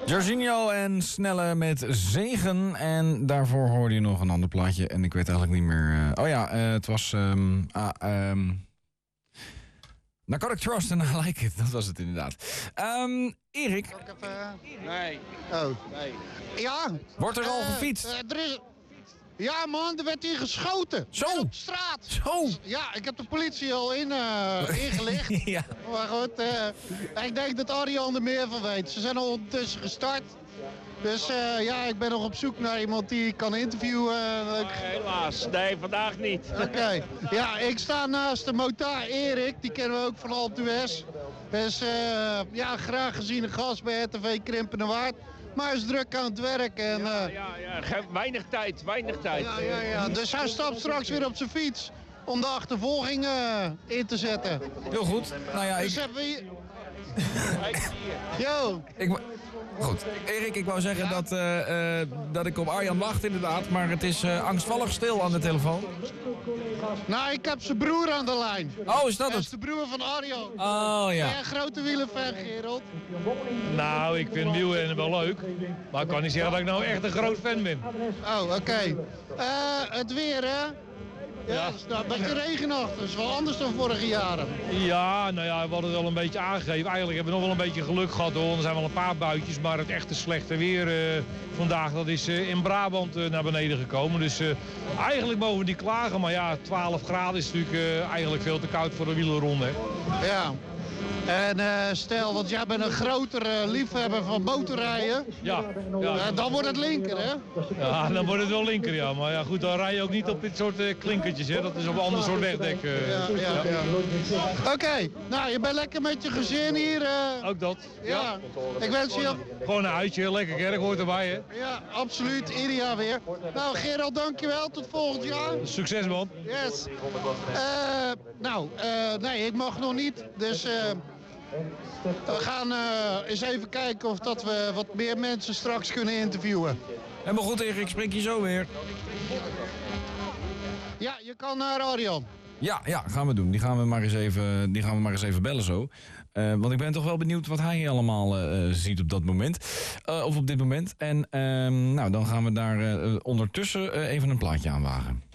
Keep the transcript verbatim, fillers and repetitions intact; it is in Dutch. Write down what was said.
Jorginho en Snelle met Zegen. En daarvoor hoorde je nog een ander plaatje. En ik weet eigenlijk niet meer... Uh, oh ja, uh, het was... Um, uh, um, Narcotic Trust en I Like It. Dat was het inderdaad. Um, Erik? Even... Nee. Oh. Nee. Ja. Wordt er al uh, gefietst? Uh, er is... Ja man, er werd hier geschoten. Zo. Op de straat. Zo. Ja, ik heb de politie al in, uh, ingelicht. Ja. Maar goed, uh, ik denk dat Arjan er meer van weet. Ze zijn al ondertussen gestart. Dus uh, ja, ik ben nog op zoek naar iemand die ik kan interviewen. Uh, helaas, nee, vandaag niet. Oké, okay. Ja, ik sta naast de motaar Erik, die kennen we ook van Alpe d'Huez. Dus uh, ja, graag gezien een gast bij R T V Krimpende Waard. Maar hij is druk aan het werk en... Uh, ja, ja, ja, weinig tijd, weinig tijd. Ja, ja, ja. Dus hij stapt straks weer op zijn fiets om de achtervolging uh, in te zetten. Heel goed. Nou ja, dus ik... hebben we hier... Yo! Ik... Goed, Erik, ik wou zeggen ja? dat, uh, uh, dat ik op Arjan wacht inderdaad, maar het is uh, angstvallig stil aan de telefoon. Nou, ik heb zijn broer aan de lijn. Oh, is dat het? Dat is de broer van Arjan. Oh, ja. Ben jij een grote wielerfan, Gerald? Nou, ik vind wielrennen wel leuk, maar ik kan niet zeggen dat ik nou echt een groot fan ben. Oh, oké. Okay. Uh, het weer, hè? Ja, ja. Het is nou een beetje regenachtig. Dat is wel anders dan vorige jaren. Ja, nou ja, we hadden het wel een beetje aangegeven. Eigenlijk hebben we nog wel een beetje geluk gehad hoor. Er zijn wel een paar buitjes, maar het echte slechte weer uh, vandaag, dat is uh, in Brabant uh, naar beneden gekomen. Dus uh, eigenlijk mogen we niet klagen, maar ja, twaalf graden is natuurlijk uh, eigenlijk veel te koud voor de wielerronde. Hè. Ja. En uh, stel, want jij bent een grotere uh, liefhebber van motorrijden. Ja. ja. Uh, dan wordt het linker, hè? Ja, dan wordt het wel linker, ja. Maar ja, goed, dan rij je ook niet op dit soort uh, klinkertjes, hè. Dat is op een ander soort wegdek. Uh, ja, ja, ja. ja. Oké, okay. Nou, je bent lekker met je gezin hier. Uh... Ook dat. Ja. ja. Ik wens je... Gewoon een uitje, lekker kerk hoort erbij, hè. Ja, absoluut. Ieder jaar weer. Nou, Gerald, dankjewel. Tot volgend jaar. Succes, man. Yes. Uh, nou, uh, nee, ik mag nog niet. Dus... Uh, We gaan uh, eens even kijken of dat we wat meer mensen straks kunnen interviewen. Helemaal goed, Erik. Ik spreek je zo weer. Ja, je kan naar Arjan. Ja, ja, gaan we doen. Die gaan we maar eens even, die gaan we maar eens even bellen zo. Uh, want ik ben toch wel benieuwd wat hij allemaal uh, ziet op dat moment. Uh, of op dit moment. En uh, nou, dan gaan we daar uh, ondertussen uh, even een plaatje aanwagen.